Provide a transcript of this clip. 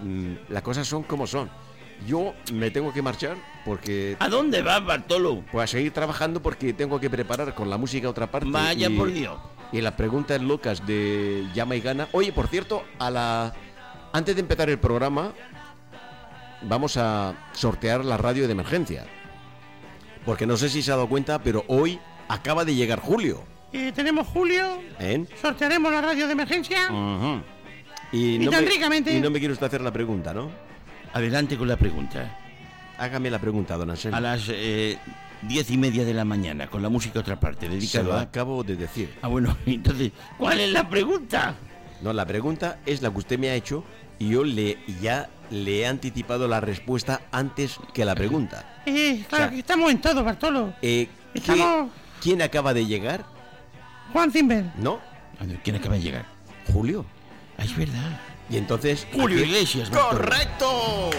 las cosas son como son. Yo me tengo que marchar porque... ¿A dónde vas, Bartolo? Pues a seguir trabajando porque tengo que preparar con la música otra parte. Vaya por Dios. Y las preguntas locas de Llama y Gana. Oye, por cierto, antes de empezar el programa, vamos a sortear la radio de emergencia. Porque no sé si se ha dado cuenta, pero hoy acaba de llegar Julio. Tenemos Julio. Sortearemos la radio de emergencia. Uh-huh. Y tan ricamente. Y no me quiere usted hacer la pregunta, ¿no? Adelante con la pregunta. Hágame la pregunta, don Anselmo. A las 10:30 de la mañana, con la música otra parte, dedicado Se lo a... acabo de decir. Ah, bueno, entonces, ¿cuál es la pregunta? No, la pregunta es la que usted me ha hecho y yo ya le he anticipado la respuesta antes que la pregunta. Claro, o sea, que estamos en todo, Bartolo. ¿Quién acaba de llegar? Juan Zimmer. ¿No? ¿Quién acaba de llegar? Julio. Es verdad. Y entonces... Julio Iglesias. Bartolo. ¡Correcto!